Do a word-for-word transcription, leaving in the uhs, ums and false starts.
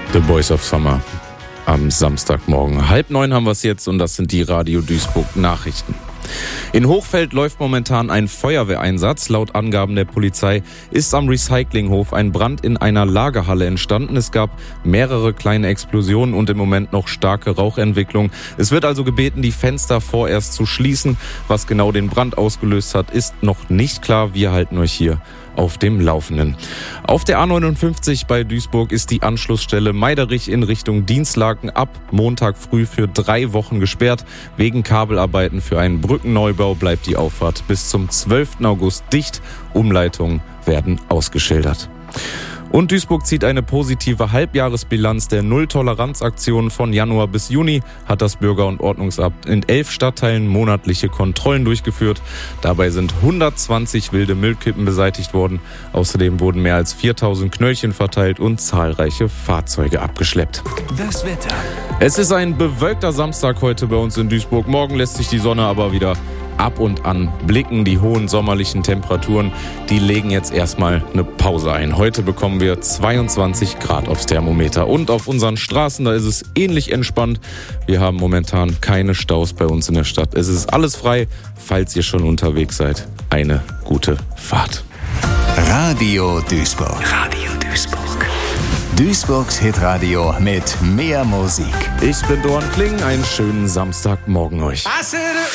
The Boys of Summer am Samstagmorgen. Halb neun haben wir es jetzt und das sind die Radio Duisburg Nachrichten. In Hochfeld läuft momentan ein Feuerwehreinsatz. Laut Angaben der Polizei ist am Recyclinghof ein Brand in einer Lagerhalle entstanden. Es gab mehrere kleine Explosionen und im Moment noch starke Rauchentwicklung. Es wird also gebeten, die Fenster vorerst zu schließen. Was genau den Brand ausgelöst hat, ist noch nicht klar. Wir halten euch hier auf dem Laufenden. Auf der A neunundfünfzig bei Duisburg ist die Anschlussstelle Meiderich in Richtung Dienstlaken ab Montag früh für drei Wochen gesperrt. Wegen Kabelarbeiten für einen Brückenneubau bleibt die Auffahrt bis zum zwölften August dicht. Umleitungen werden ausgeschildert. Und Duisburg zieht eine positive Halbjahresbilanz der Null-Toleranz-Aktion von Januar bis Juni, hat das Bürger- und Ordnungsamt in elf Stadtteilen monatliche Kontrollen durchgeführt. Dabei sind hundertzwanzig wilde Müllkippen beseitigt worden. Außerdem wurden mehr als viertausend Knöllchen verteilt und zahlreiche Fahrzeuge abgeschleppt. Das Wetter. Es ist ein bewölkter Samstag heute bei uns in Duisburg. Morgen lässt sich die Sonne aber wieder ab und an blicken. Die hohen sommerlichen Temperaturen, die legen jetzt erstmal eine Pause ein. Heute bekommen wir zweiundzwanzig Grad aufs Thermometer. Und auf unseren Straßen, da ist es ähnlich entspannt. Wir haben momentan keine Staus bei uns in der Stadt. Es ist alles frei. Falls ihr schon unterwegs seid, eine gute Fahrt. Radio Duisburg. Radio Duisburg. Duisburgs Hitradio mit mehr Musik. Ich bin Doran Kling. Einen schönen Samstagmorgen euch. I said